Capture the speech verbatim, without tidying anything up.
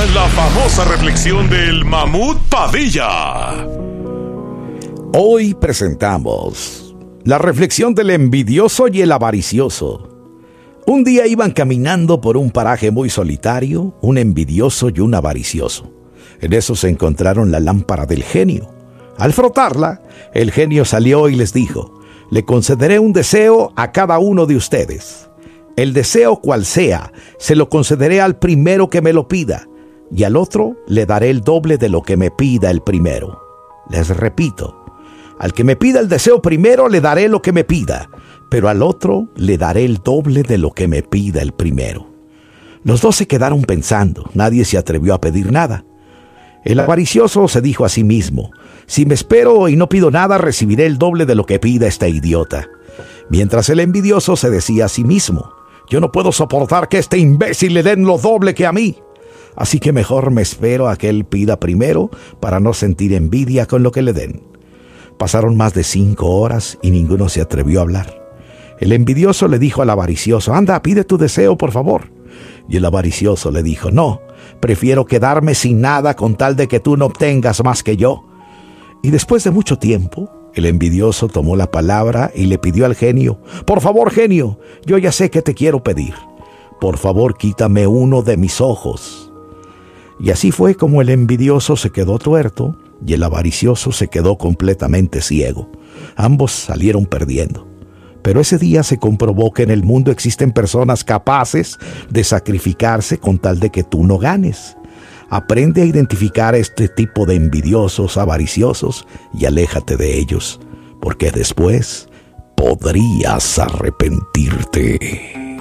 en la famosa reflexión del Mamut Padilla. Hoy presentamos la reflexión del envidioso y el avaricioso. Un día iban caminando por un paraje muy solitario, un envidioso y un avaricioso. En eso se encontraron la lámpara del genio. Al frotarla, el genio salió y les dijo: le concederé un deseo a cada uno de ustedes. El deseo cual sea, se lo concederé al primero que me lo pida, y al otro le daré el doble de lo que me pida el primero. Les repito, al que me pida el deseo primero le daré lo que me pida, pero al otro le daré el doble de lo que me pida el primero. Los dos se quedaron pensando, nadie se atrevió a pedir nada. El avaricioso se dijo a sí mismo: si me espero y no pido nada, recibiré el doble de lo que pida este idiota. Mientras el envidioso se decía a sí mismo: yo no puedo soportar que a este imbécil le den lo doble que a mí. Así que mejor me espero a que él pida primero para no sentir envidia con lo que le den. Pasaron más de cinco horas y ninguno se atrevió a hablar. El envidioso le dijo al avaricioso: anda, pide tu deseo, por favor. Y el avaricioso le dijo: no, prefiero quedarme sin nada con tal de que tú no obtengas más que yo. Y después de mucho tiempo, el envidioso tomó la palabra y le pidió al genio: por favor, genio, yo ya sé qué te quiero pedir. Por favor, quítame uno de mis ojos. Y así fue como el envidioso se quedó tuerto y el avaricioso se quedó completamente ciego. Ambos salieron perdiendo. Pero ese día se comprobó que en el mundo existen personas capaces de sacrificarse con tal de que tú no ganes. Aprende a identificar este tipo de envidiosos, avariciosos, y aléjate de ellos, porque después podrías arrepentirte.